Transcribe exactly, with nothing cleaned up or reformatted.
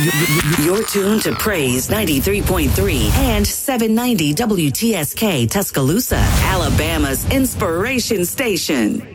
You're tuned to Praise ninety-three point three and seven ninety W T S K Tuscaloosa, Alabama's inspiration station.